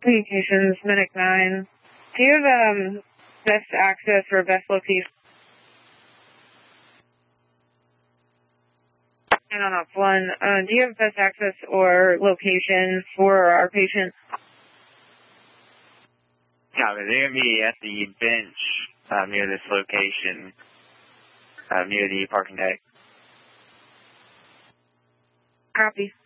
Communications, Medic 9. Do you have best access or best location? And on up 1, do you have best access or location for our patient? Copy. They're going to be at the bench near this location, near the parking deck. Copy.